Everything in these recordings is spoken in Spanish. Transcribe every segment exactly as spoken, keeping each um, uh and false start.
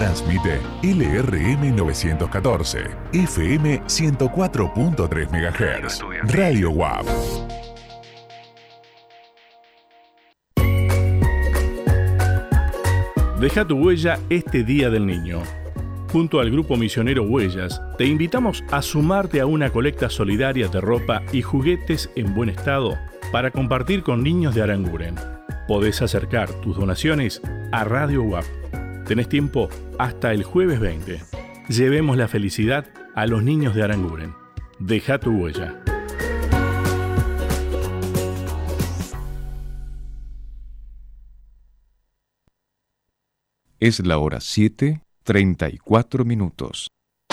Transmite L R M novecientos catorce, F M ciento cuatro punto tres megahertz. Radio U A P. Deja tu huella este Día del Niño. Junto al Grupo Misionero Huellas, te invitamos a sumarte a una colecta solidaria de ropa y juguetes en buen estado para compartir con niños de Aranguren. Podés acercar tus donaciones a Radio U A P. Tenés tiempo hasta el jueves veinte. Llevemos la felicidad a los niños de Aranguren. Deja tu huella. Es la hora siete, treinta y cuatro minutos.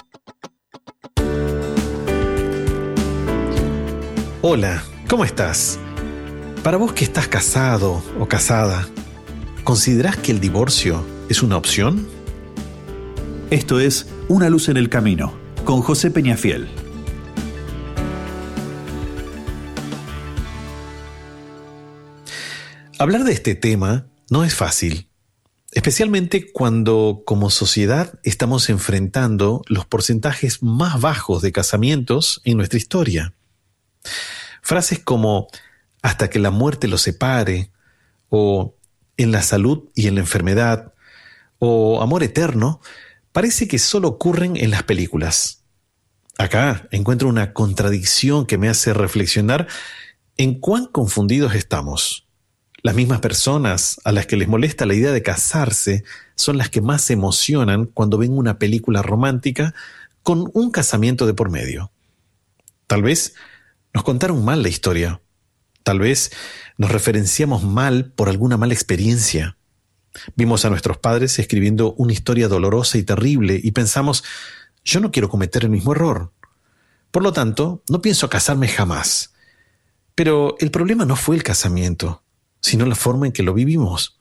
Hola, ¿cómo estás? Para vos que estás casado o casada, ¿considerás que el divorcio es una opción? Esto es Una luz en el camino, con José Peñafiel. Hablar de este tema no es fácil, especialmente cuando como sociedad estamos enfrentando los porcentajes más bajos de casamientos en nuestra historia. Frases como hasta que la muerte los separe, o en la salud y en la enfermedad, o amor eterno, parece que solo ocurren en las películas. Acá encuentro una contradicción que me hace reflexionar en cuán confundidos estamos. Las mismas personas a las que les molesta la idea de casarse son las que más se emocionan cuando ven una película romántica con un casamiento de por medio. Tal vez nos contaron mal la historia. Tal vez nos referenciamos mal por alguna mala experiencia. Vimos a nuestros padres escribiendo una historia dolorosa y terrible y pensamos, yo no quiero cometer el mismo error. Por lo tanto, no pienso casarme jamás. Pero el problema no fue el casamiento, sino la forma en que lo vivimos.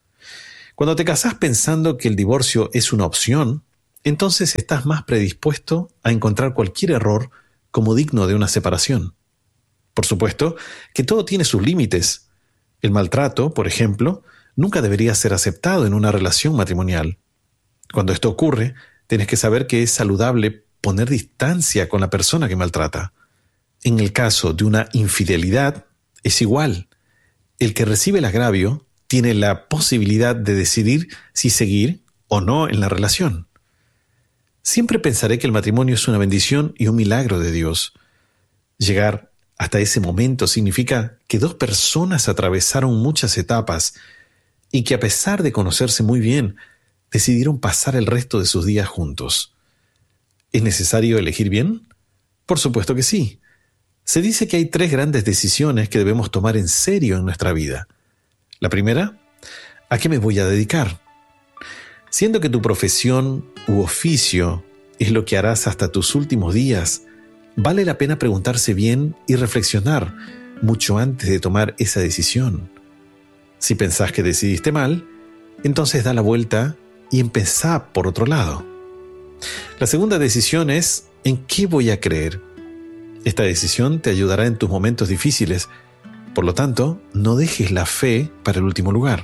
Cuando te casás pensando que el divorcio es una opción, entonces estás más predispuesto a encontrar cualquier error como digno de una separación. Por supuesto que todo tiene sus límites. El maltrato, por ejemplo, nunca debería ser aceptado en una relación matrimonial. Cuando esto ocurre, tienes que saber que es saludable poner distancia con la persona que maltrata. En el caso de una infidelidad, es igual. El que recibe el agravio tiene la posibilidad de decidir si seguir o no en la relación. Siempre pensaré que el matrimonio es una bendición y un milagro de Dios. Llegar hasta ese momento significa que dos personas atravesaron muchas etapas y que a pesar de conocerse muy bien, decidieron pasar el resto de sus días juntos. ¿Es necesario elegir bien? Por supuesto que sí. Se dice que hay tres grandes decisiones que debemos tomar en serio en nuestra vida. La primera, ¿a qué me voy a dedicar? Siendo que tu profesión u oficio es lo que harás hasta tus últimos días, vale la pena preguntarse bien y reflexionar mucho antes de tomar esa decisión. Si pensás que decidiste mal, entonces da la vuelta y empezá por otro lado. La segunda decisión es ¿en qué voy a creer? Esta decisión te ayudará en tus momentos difíciles. Por lo tanto, no dejes la fe para el último lugar.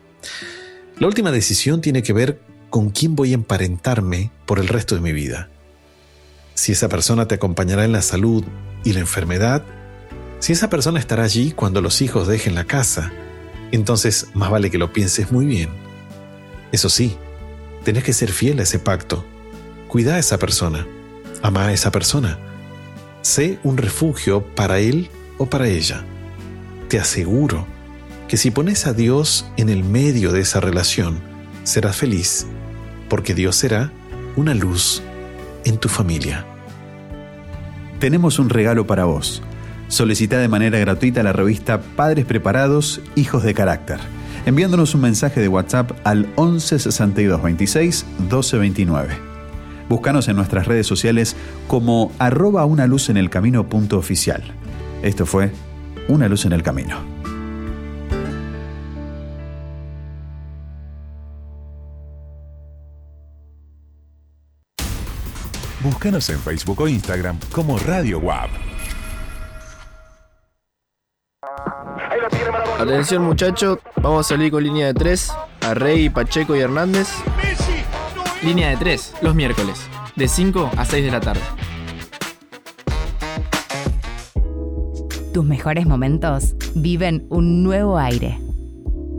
La última decisión tiene que ver con quién voy a emparentarme por el resto de mi vida. Si esa persona te acompañará en la salud y la enfermedad, si esa persona estará allí cuando los hijos dejen la casa, entonces más vale que lo pienses muy bien. Eso sí, tenés que ser fiel a ese pacto. Cuida a esa persona. Ama a esa persona. Sé un refugio para él o para ella. Te aseguro que si pones a Dios en el medio de esa relación, serás feliz, porque Dios será una luz en tu familia. Tenemos un regalo para vos. Solicita de manera gratuita la revista Padres Preparados, Hijos de Carácter, enviándonos un mensaje de WhatsApp al once sesenta y dos veintiséis doce veintinueve. Búscanos en nuestras redes sociales como arroba una luz en el camino punto oficial. Esto fue Una luz en el camino. Búscanos en Facebook o Instagram como Radio U A P. Atención muchachos, vamos a salir con línea de tres, a Rey, Pacheco y Hernández. Línea de tres, los miércoles, de cinco a seis de la tarde. Tus mejores momentos viven un nuevo aire.